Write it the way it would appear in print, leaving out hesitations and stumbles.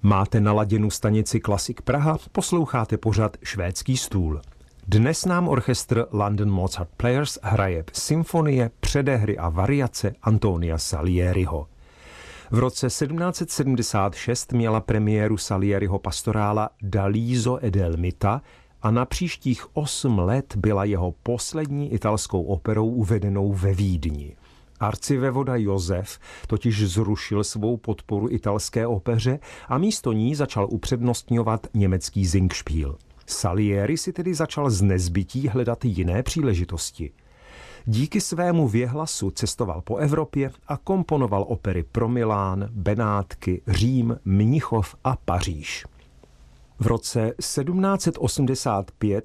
Máte naladěnou stanici Klasik Praha, posloucháte pořad Švédský stůl. Dnes nám orchestr London Mozart Players hraje symfonie, předehry a variace Antonia Salieriho. V roce 1776 měla premiéru Salieriho pastorála Daliso e Delmita a na příštích 8 let byla jeho poslední italskou operou uvedenou ve Vídni. Arcivévoda Josef totiž zrušil svou podporu italské opeře a místo ní začal upřednostňovat německý Singspiel. Salieri si tedy začal z nezbytí hledat jiné příležitosti. Díky svému věhlasu cestoval po Evropě a komponoval opery pro Milán, Benátky, Řím, Mnichov a Paříž. V roce 1785